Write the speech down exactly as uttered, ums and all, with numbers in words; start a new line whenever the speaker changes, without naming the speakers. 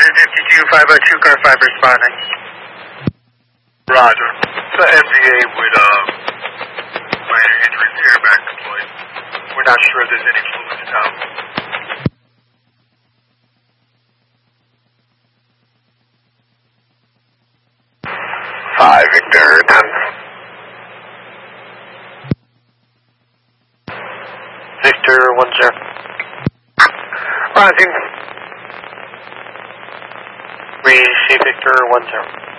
seven fifty-two, five oh two, car five responding.
Roger. The M V A with uh, minor injuries, airbag deployed. We're not sure there's any fluids now.
Five Victor ten. Victor one zero. Rising. We see Victor one zero.